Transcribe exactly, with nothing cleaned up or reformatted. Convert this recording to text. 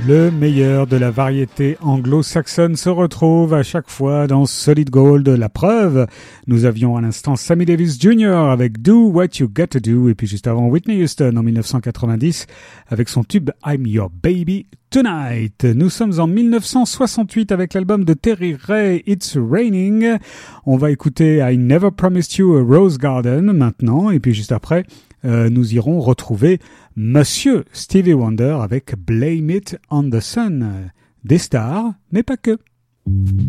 Le meilleur de la variété anglo-saxonne se retrouve à chaque fois dans Solid Gold. La preuve, nous avions à l'instant Sammy Davis Junior avec Do What You Gotta Do, et puis juste avant Whitney Houston en dix-neuf cent quatre-vingt-dix avec son tube I'm Your Baby Tonight. Nous sommes en dix-neuf cent soixante-huit avec l'album de Terry Ray, It's Raining. On va écouter I Never Promised You a Rose Garden maintenant, et puis juste après, euh, nous irons retrouver Monsieur Stevie Wonder avec Blame It on the Sun. Des stars, mais pas que.